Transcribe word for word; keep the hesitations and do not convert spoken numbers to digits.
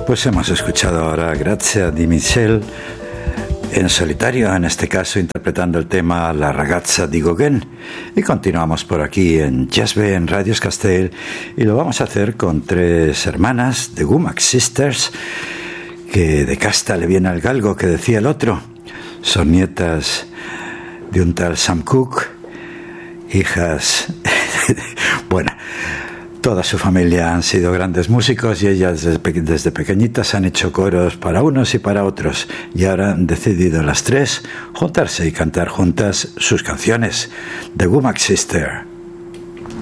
Pues hemos escuchado ahora Grazia di Michel en solitario, en este caso interpretando el tema La ragazza di Gauguin, y continuamos por aquí en Jazzbe en Radio Castell, y lo vamos a hacer con tres hermanas de Womack Sisters, que de casta le viene al galgo que decía el otro. Son nietas de un tal Sam Cooke, hijas bueno, toda su familia han sido grandes músicos y ellas desde, pe- desde pequeñitas han hecho coros para unos y para otros, y ahora han decidido las tres juntarse y cantar juntas sus canciones. The Womack Sister.